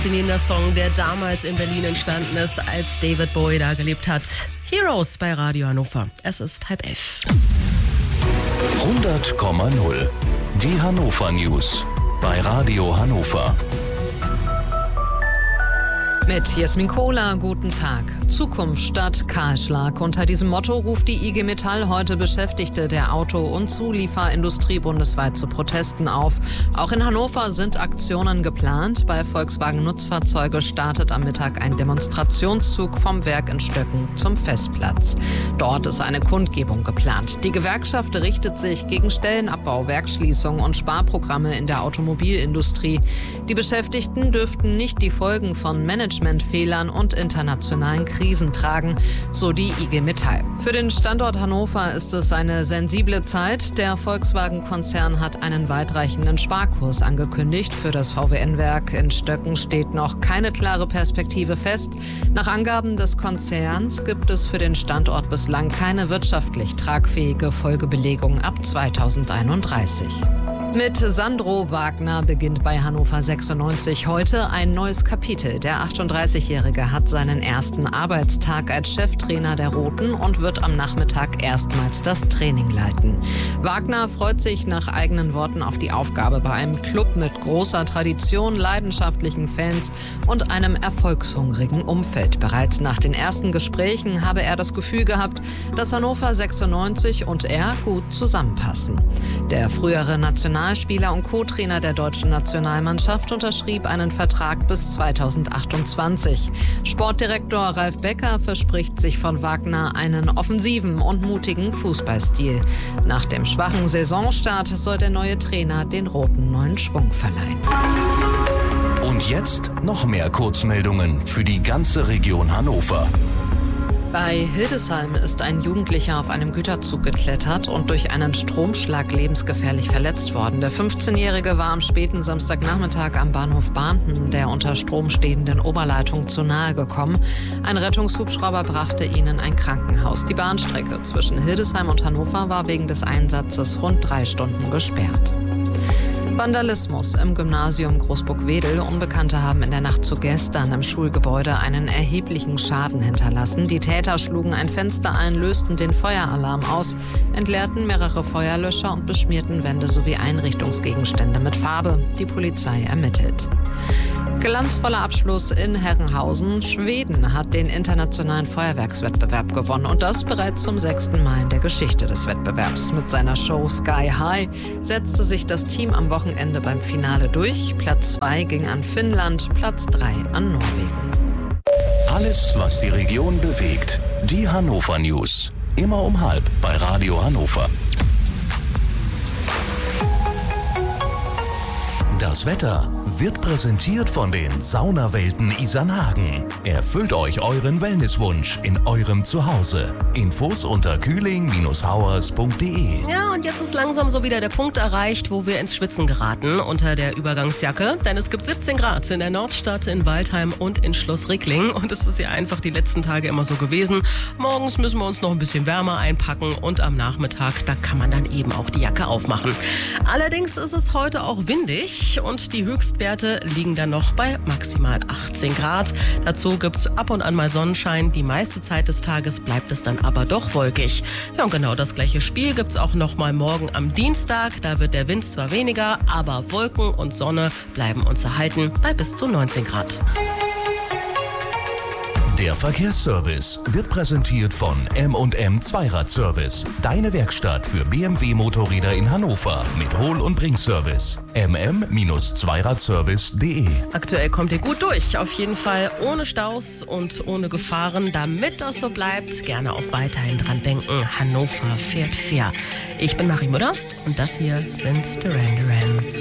Faszinierender Song, der damals in Berlin entstanden ist, als David Bowie da gelebt hat. Heroes bei Radio Hannover. Es ist 10:30. 100,0. Die Hannover News bei Radio Hannover. Mit Jasmin Kohler, guten Tag. Zukunft statt Kahlschlag. Unter diesem Motto ruft die IG Metall heute Beschäftigte der Auto- und Zulieferindustrie bundesweit zu Protesten auf. Auch in Hannover sind Aktionen geplant. Bei Volkswagen Nutzfahrzeuge startet am Mittag ein Demonstrationszug vom Werk in Stöcken zum Festplatz. Dort ist eine Kundgebung geplant. Die Gewerkschaft richtet sich gegen Stellenabbau, Werksschließungen und Sparprogramme in der Automobilindustrie. Die Beschäftigten dürften nicht die Folgen von Managementfehlern und internationalen Krisen tragen, so die IG Metall. Für den Standort Hannover ist es eine sensible Zeit. Der Volkswagen-Konzern hat einen weitreichenden Sparkurs angekündigt. Für das VWN-Werk in Stöcken steht noch keine klare Perspektive fest. Nach Angaben des Konzerns gibt es für den Standort bislang keine wirtschaftlich tragfähige Folgebelegung ab 2031. Mit Sandro Wagner beginnt bei Hannover 96 heute ein neues Kapitel. Der 38-Jährige hat seinen ersten Arbeitstag als Cheftrainer der Roten und wird am Nachmittag erstmals das Training leiten. Wagner freut sich nach eigenen Worten auf die Aufgabe bei einem Club mit großer Tradition, leidenschaftlichen Fans und einem erfolgshungrigen Umfeld. Bereits nach den ersten Gesprächen habe er das Gefühl gehabt, dass Hannover 96 und er gut zusammenpassen. Der frühere Nationalspieler und Co-Trainer der deutschen Nationalmannschaft unterschrieb einen Vertrag bis 2028. Sportdirektor Ralf Becker verspricht sich von Wagner einen offensiven und mutigen Fußballstil. Nach dem schwachen Saisonstart soll der neue Trainer den Roten neuen Schwung verleihen. Und jetzt noch mehr Kurzmeldungen für die ganze Region Hannover. Bei Hildesheim ist ein Jugendlicher auf einem Güterzug geklettert und durch einen Stromschlag lebensgefährlich verletzt worden. Der 15-Jährige war am späten Samstagnachmittag am Bahnhof Bahnten der unter Strom stehenden Oberleitung zu nahe gekommen. Ein Rettungshubschrauber brachte ihn in ein Krankenhaus. Die Bahnstrecke zwischen Hildesheim und Hannover war wegen des Einsatzes rund 3 Stunden gesperrt. Vandalismus im Gymnasium Großburg-Wedel. Unbekannte haben in der Nacht zu gestern im Schulgebäude einen erheblichen Schaden hinterlassen. Die Täter schlugen ein Fenster ein, lösten den Feueralarm aus, entleerten mehrere Feuerlöscher und beschmierten Wände sowie Einrichtungsgegenstände mit Farbe. Die Polizei ermittelt. Glanzvoller Abschluss in Herrenhausen. Schweden hat den internationalen Feuerwerkswettbewerb gewonnen und das bereits zum 6. Mal in der Geschichte des Wettbewerbs. Mit seiner Show Sky High setzte sich das Team am Wochenende beim Finale durch. Platz 2 ging an Finnland, Platz 3 an Norwegen. Alles, was die Region bewegt. Die Hannover News. Immer um 12:30 bei Radio Hannover. Das Wetter wird präsentiert von den Saunawelten Isernhagen. Erfüllt euch euren Wellnesswunsch in eurem Zuhause. Infos unter kühling-hauers.de. Ja, und jetzt ist langsam so wieder der Punkt erreicht, wo wir ins Schwitzen geraten unter der Übergangsjacke. Denn es gibt 17 Grad in der Nordstadt, in Waldheim und in Schloss Rickling. Und es ist ja einfach die letzten Tage immer so gewesen. Morgens müssen wir uns noch ein bisschen wärmer einpacken und am Nachmittag, da kann man dann eben auch die Jacke aufmachen. Allerdings ist es heute auch windig und die Höchstwerte liegen dann noch bei maximal 18 Grad. Dazu gibt es ab und an mal Sonnenschein. Die meiste Zeit des Tages bleibt es dann aber doch wolkig. Ja, und genau das gleiche Spiel gibt es auch noch mal morgen am Dienstag. Da wird der Wind zwar weniger, aber Wolken und Sonne bleiben uns erhalten bei bis zu 19 Grad. Der Verkehrsservice wird präsentiert von M&M Zweiradservice. Deine Werkstatt für BMW-Motorräder in Hannover mit Hol- und Bringservice. mm-zweiradservice.de. Aktuell kommt ihr gut durch. Auf jeden Fall ohne Staus und ohne Gefahren. Damit das so bleibt, gerne auch weiterhin dran denken. Hannover fährt fair. Ich bin Marie Müller und das hier sind Duran Duran.